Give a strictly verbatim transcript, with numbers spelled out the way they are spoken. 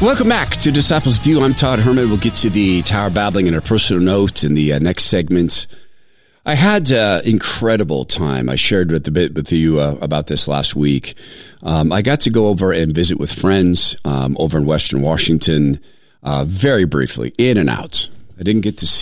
Welcome back to Disciples View. I'm Todd Herman. We'll get to the Tower Babbling and a personal note in the uh, next segment. I had an uh, incredible time. I shared with a bit with you uh, about this last week. Um, I got to go over and visit with friends um, over in Western Washington, uh, very briefly, in and out. I didn't get to see